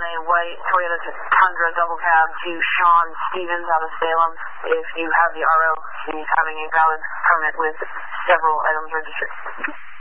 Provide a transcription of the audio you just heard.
a white Toyota Tundra double cab to Sean Stevens out of Salem. If you have the RO, he's having a valid permit with several items registered.